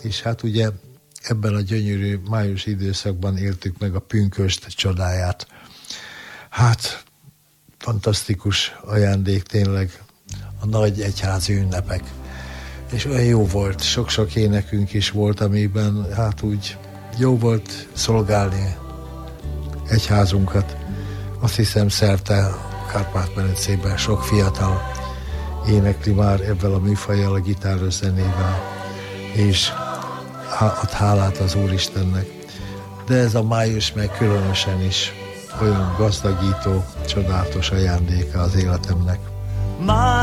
és hát ugye ebben a gyönyörű május időszakban éltük meg a pünkösd csodáját. Hát, fantasztikus ajándék tényleg a nagy egyházi ünnepek. És olyan jó volt, sok-sok énekünk is volt, amiben hát úgy jó volt szolgálni egyházunkat. Azt hiszem szerte Kárpát-medencében sok fiatal énekli már ebben a műfajjal, a gitáros zenével, és ad hálát az Úristennek. De ez a május meg különösen is olyan gazdagító, csodálatos ajándéka az életemnek.